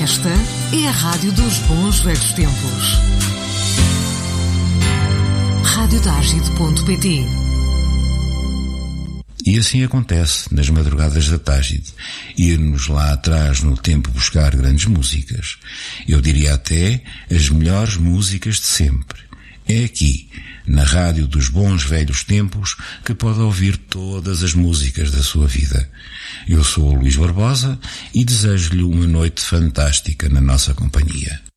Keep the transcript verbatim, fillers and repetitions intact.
Esta é a Rádio dos Bons Velhos Tempos. rádio dagid ponto pt. E assim acontece nas madrugadas da Tágide, ir-nos lá atrás no tempo buscar grandes músicas. Eu diria até as melhores músicas de sempre. É aqui, na Rádio dos Bons Velhos Tempos, que pode ouvir todas as músicas da sua vida. Eu sou o Luís Barbosa e desejo-lhe uma noite fantástica na nossa companhia.